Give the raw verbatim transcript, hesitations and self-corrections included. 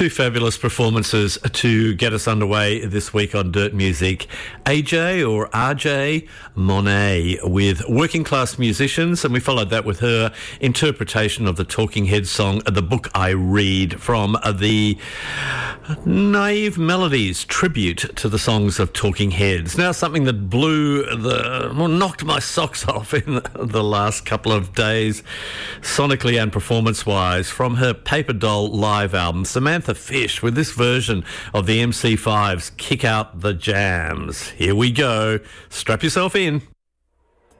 Two fabulous performances to get us underway this week on Dirt Music. A J or R J Monet with Working Class Musicians, and we followed that with her interpretation of the Talking Heads song The Book I Read from the Naive Melodies tribute to the songs of Talking Heads. Now something that blew the, well, knocked my socks off in the last couple of days, sonically and performance-wise, from her Paper Doll live album, Samantha Fish with this version of the M C five's Kick Out the Jams. Here we go. Strap yourself in.